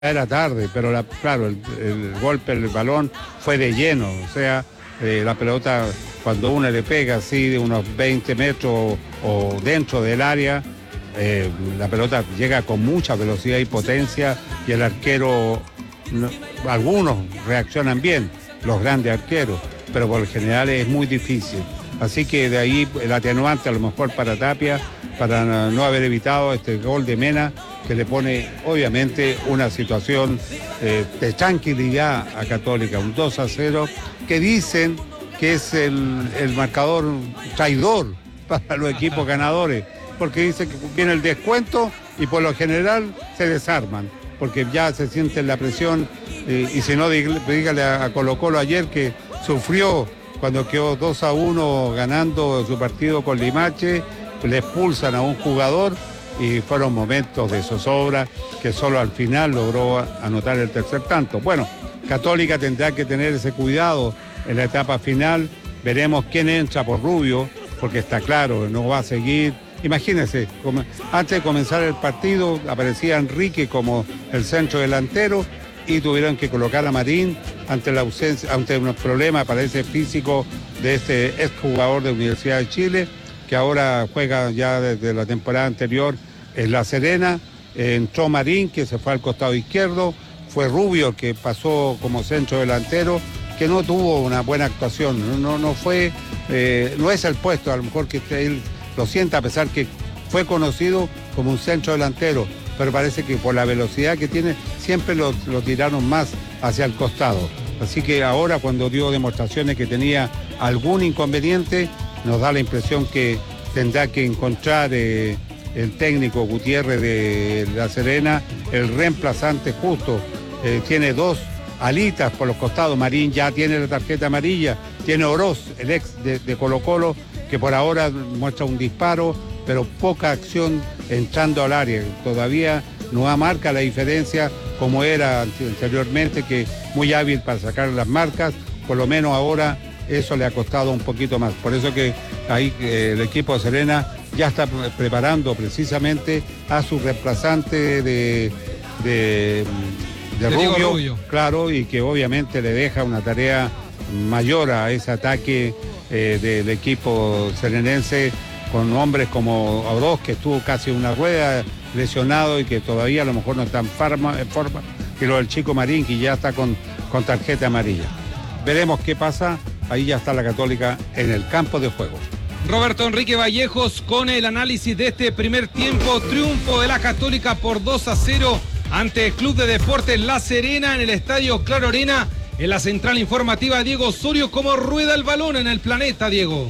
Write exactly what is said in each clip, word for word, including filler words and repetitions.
Era tarde, pero la, claro, el, el golpe, el balón fue de lleno, o sea, eh, la pelota cuando uno le pega así de unos veinte metros o, o dentro del área, eh, la pelota llega con mucha velocidad y potencia y el arquero, no, algunos reaccionan bien, los grandes arqueros, pero por lo general es muy difícil. Así que de ahí el atenuante a lo mejor para Tapia, para no haber evitado este gol de Mena, que le pone obviamente una situación eh, de tranquilidad a Católica, un dos a cero, que dicen que es el, el marcador traidor para los equipos ganadores, porque dice que viene el descuento y por lo general se desarman, porque ya se siente la presión, eh, y si no, dígale a Colo Colo ayer que sufrió cuando quedó dos a uno ganando su partido con Limache, le expulsan a un jugador y fueron momentos de zozobra que solo al final logró anotar el tercer tanto. Bueno, Católica tendrá que tener ese cuidado en la etapa final, veremos quién entra por Rubio, porque está claro, no va a seguir. Imagínense, antes de comenzar el partido aparecía Enrique como el centro delantero y tuvieron que colocar a Marín ante la ausencia, ante unos problemas, parece, físico de este exjugador de Universidad de Chile, que ahora juega ya desde la temporada anterior en La Serena. Eh, entró Marín, que se fue al costado izquierdo, fue Rubio, que pasó como centro delantero, que no tuvo una buena actuación, no, no, no fue, eh, no es el puesto, a lo mejor que él lo sienta, a pesar que fue conocido como un centro delantero, pero parece que por la velocidad que tiene, siempre lo, lo tiraron más hacia el costado. Así que ahora, cuando dio demostraciones que tenía algún inconveniente, nos da la impresión que tendrá que encontrar eh, el técnico Gutiérrez de La Serena el reemplazante justo. Eh, tiene dos alitas por los costados. Marín ya tiene la tarjeta amarilla, tiene Oroz, el ex de, de Colo Colo, que por ahora muestra un disparo, pero poca acción entrando al área. Todavía no marca la diferencia como era anteriormente, que muy hábil para sacar las marcas, por lo menos ahora eso le ha costado un poquito más. Por eso que ahí eh, el equipo de Serena ya está preparando precisamente a su reemplazante de, de, de Rubio, Rubio, claro, y que obviamente le deja una tarea mayor a ese ataque eh, del equipo serenense, con hombres como Oroz, que estuvo casi una rueda lesionado y que todavía a lo mejor no está en forma, en forma que lo del chico Marín, que ya está con, con tarjeta amarilla. Veremos qué pasa. Ahí ya está la Católica en el campo de juego. Roberto Enrique Vallejos con el análisis de este primer tiempo. Triunfo de la Católica por dos a cero ante el Club de Deportes La Serena en el Estadio Claro Arena. En la central informativa, Diego Osorio, ¿cómo rueda el balón en el planeta, Diego?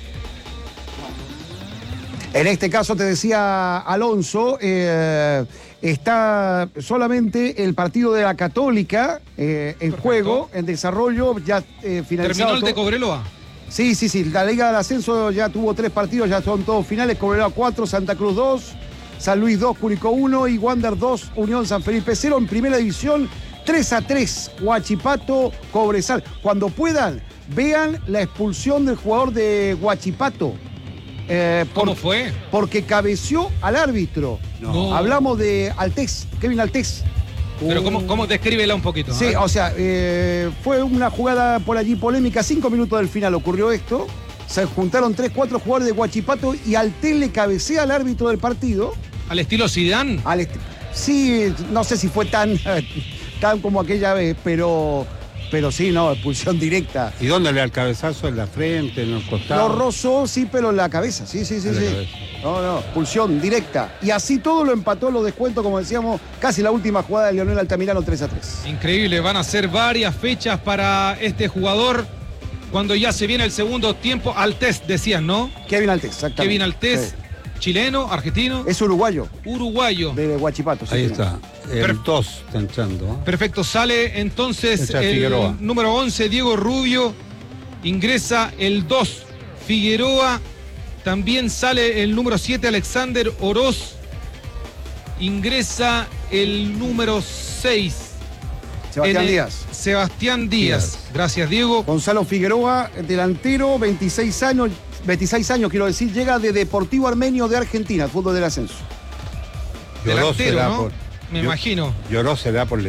En este caso, te decía Alonso, eh, está solamente el partido de la Católica eh, en Perfecto. juego, en desarrollo, ya eh, finalizado. ¿Terminó el de Cobreloa? Sí, sí, sí. La Liga del Ascenso ya tuvo tres partidos, ya son todos finales. Cobreloa cuatro, Santa Cruz dos, San Luis dos, Curicó uno y Wander dos, Unión San Felipe cero. En primera división, tres a tres, Huachipato, Cobresal. Cuando puedan, vean la expulsión del jugador de Huachipato. Eh, por, ¿Cómo fue? Porque cabeció al árbitro. No. Hablamos de Altés, Kevin Altés. Pero ¿cómo, cómo descríbela un poquito? Sí, o sea, eh, fue una jugada por allí polémica. Cinco minutos del final ocurrió esto. Se juntaron tres, cuatro jugadores de Huachipato y Altés le cabecea al árbitro del partido. ¿Al estilo Zidane? Al est- sí, no sé si fue tan, tan como aquella vez, pero... Pero sí, no, expulsión directa. ¿Y dónde le da el cabezazo? ¿En la frente, en los costados? Lo rozó, sí, pero en la cabeza, sí, sí, sí, en sí. No, no, expulsión directa. Y así todo lo empató, los descuentos, como decíamos, casi la última jugada de Leonel Altamirano, tres a tres. Increíble, van a ser varias fechas para este jugador cuando ya se viene el segundo tiempo. Altés, decías, ¿no? Kevin Altés, exactamente. Kevin Altés. Sí. ¿Chileno, argentino? Es uruguayo. Uruguayo. De Huachipato. Sí, ahí sí. está. El dos está entrando. ¿eh? Perfecto. Sale entonces Entra el Figueroa. número once, Diego Rubio. Ingresa el dos, Figueroa. También sale el número siete, Alexander Oroz. Ingresa el número seis. Sebastián Díaz. Sebastián Díaz. Díaz. Gracias, Diego. Gonzalo Figueroa, delantero, veintiséis años. veintiséis años, quiero decir, llega de Deportivo Armenio de Argentina, fútbol del ascenso. Delantero, ¿no? Por, Me Yo- imagino. Lloró será por